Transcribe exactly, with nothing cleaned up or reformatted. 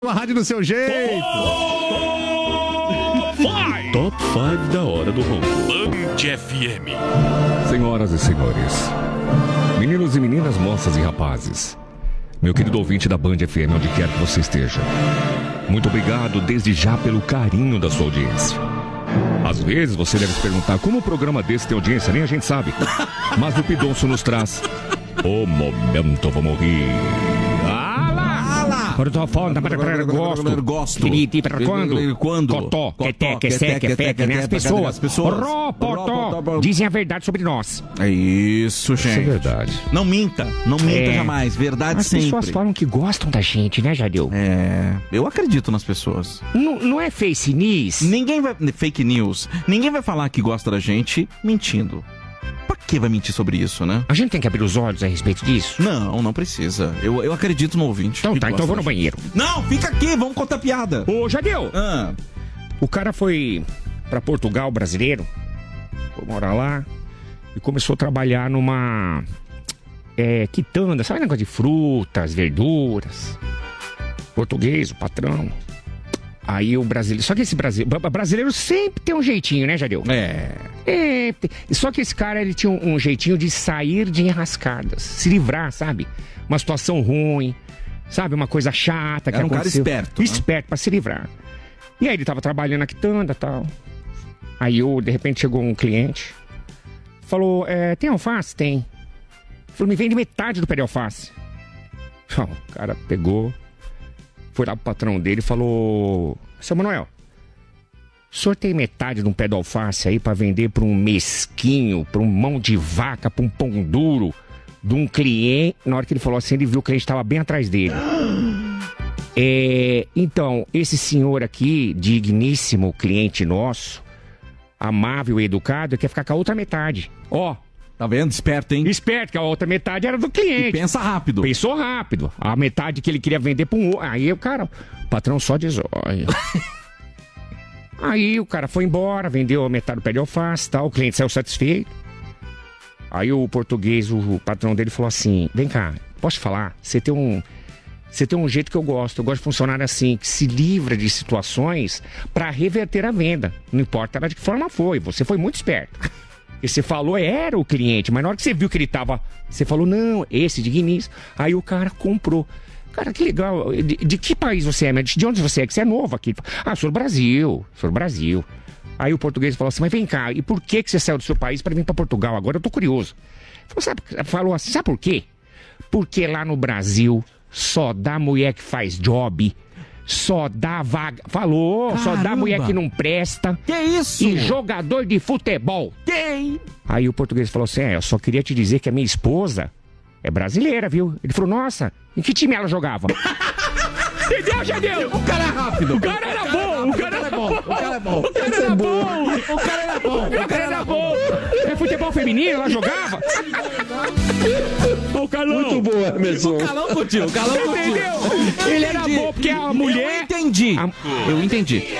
A rádio do seu jeito. Five. Top cinco da hora do ronco. Band F M. Senhoras e senhores, meninos e meninas, moças e rapazes, meu querido ouvinte da Band F M, onde quer que você esteja, muito obrigado desde já pelo carinho da sua audiência. Às vezes você deve se perguntar como um programa desse tem audiência, nem a gente sabe. Mas o Pidonço nos traz o momento vamos rir. Quando eu tô falando, eu gosto. Gosto. Querido, para quando? Quando? Cotó, queté, quecé, quefé, né? As pessoas. Ró, potó, dizem a verdade sobre nós. É isso, gente. Isso é verdade. Não minta. Não minta É. jamais. Verdade As sempre. pessoas falam que gostam da gente, né, Jadeu? É. Eu acredito nas pessoas. Não, não é face news? Ninguém vai... Fake news. Ninguém vai falar que gosta da gente mentindo. Pra que vai mentir sobre isso, né? A gente tem que abrir os olhos a respeito disso? Não, não precisa. Eu, eu acredito no ouvinte. Então que tá, então eu gosta vou no da gente. banheiro. Não, fica aqui. Vamos contar piada. Ô, Jadeu! Ah, O cara foi pra Portugal, brasileiro, foi morar lá e começou a trabalhar numa é, quitanda, sabe negócio de frutas, verduras. Português, o patrão. Aí o brasileiro... Só que esse brasileiro... Brasileiro sempre tem um jeitinho, né, Jadeu? é. É, só que esse cara, ele tinha um, um jeitinho de sair de enrascadas, se livrar, sabe? Uma situação ruim, sabe? Uma coisa chata que Era não um cara aconteceu. esperto, né? Esperto, pra se livrar. E aí ele tava trabalhando na quitanda e tal. Aí eu, de repente chegou um cliente, falou, é, tem alface? Tem. Falou, me vende metade do pé de alface. Ó, o cara pegou, foi lá pro patrão dele e falou, seu Manuel, o senhor tem metade de um pé de alface aí pra vender pra um mesquinho, pra um mão de vaca, pra um pão duro, de um cliente? Na hora que ele falou assim, ele viu que o cliente tava bem atrás dele. É, então, esse senhor aqui, digníssimo cliente nosso, amável e educado, quer ficar com a outra metade. Ó, Tá vendo? Esperto, hein? esperto que a outra metade era do E cliente. pensa rápido. Pensou rápido. A metade que ele queria vender pra um outro. Aí o cara, o patrão só de zóio. Aí o cara foi embora, vendeu a metade do pé de alface e tal. O cliente saiu satisfeito. Aí o português, o, o patrão dele falou assim, vem cá, posso te falar? Você tem um... Você tem um jeito que eu gosto. Eu gosto de funcionário assim, que se livra de situações pra reverter a venda. Não importa de que forma foi. Você foi muito esperto. E você falou, era o cliente, mas na hora que você viu que ele tava... Você falou, não, esse digníssimo. Aí o cara comprou. Cara, que legal. De, de que país você é? De onde você é? Que você é novo aqui. Ah, sou do Brasil. Sou do Brasil. Aí o português falou assim, mas vem cá, e por que, que você saiu do seu país pra vir pra Portugal? Agora eu tô curioso. Falou, sabe, falou assim, sabe por quê? Porque lá no Brasil só dá mulher que faz job, só dá vaga... Falou, só dá Caramba. mulher que não presta. Que isso? E jogador de futebol. Quem? Aí o português falou assim, é, eu só queria te dizer que a minha esposa é brasileira, viu? Ele falou, nossa, em que time ela jogava? Entendeu, Jadeu? O cara é rápido. O cara era bom, o cara é bom. O cara é bom. O cara era bom. O cara era bom. O cara era bom. É futebol feminino, ela jogava. O Calão. Muito bom, Emerson. O calão curtiu. O calão curtiu. Entendeu? Ele era Entendi. bom porque a mulher... Eu entendi. A- Eu entendi.